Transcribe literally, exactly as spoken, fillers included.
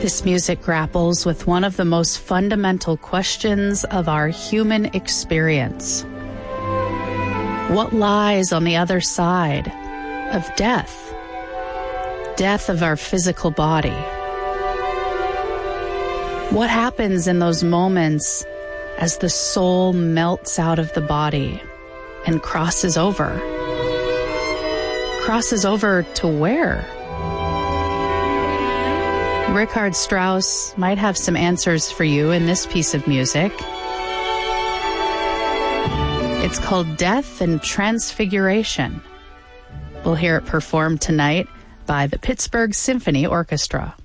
This music grapples with one of the most fundamental questions of our human experience. What lies on the other side of death? Death of our physical body. What happens in those moments as the soul melts out of the body and crosses over? Crosses over to where? Richard Strauss might have some answers for you in this piece of music. It's called Death and Transfiguration. We'll hear it performed tonight by the Pittsburgh Symphony Orchestra.